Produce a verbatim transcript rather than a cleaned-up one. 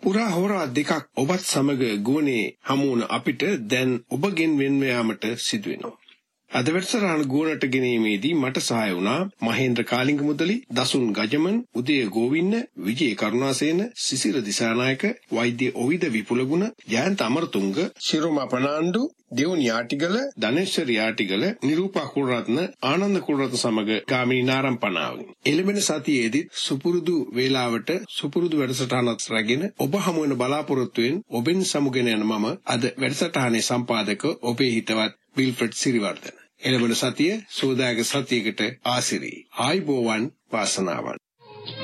පුරා හොරා දෙකක් ඔබත් සමග ගුවනේ හමු වුණ අපිට දැන් ඔබගෙන් වෙන්ව යාමට සිදු වෙනවා. අද වැඩසටහන ගුවනට ගෙනීමේදී මට සහාය වුණා මහේන්ද්‍ර කාලිංග මුදලි, දසුන් ගජමන්, උදය ගෝවින්ද, විජේ කරුණාසේන, සිසිර දිසානායක, වෛද්‍ය ඔවිද විපුලගුණ, ජයන්ත අමරතුංග, ශිරෝමා ප්‍රනාන්දු, දෙවුන් යාටිගල, ධනේශ්වර යාටිගල, නිරූපා කුලරත්න, ආනන්ද කුලරත්න සමග ගාමිණී නාරම්පනාවනි. එළඹෙන සතියේදී සුපුරුදු වේලාවට සුපුරුදු වැඩසටහනක් රැගෙන ඔබ හමු වෙන බලාපොරොත්තුවෙන් ඔබෙන් සමුගෙන යන මම අද වැඩසටහනේ සම්පාදක ඔබේ හිතවත් විල්ෆ්‍රඩ් සිරිවර්ධන. එළඹෙන සතිය සෝදායක සතියකට ආසිරි. ආයිබෝවන් වාසනාවන්.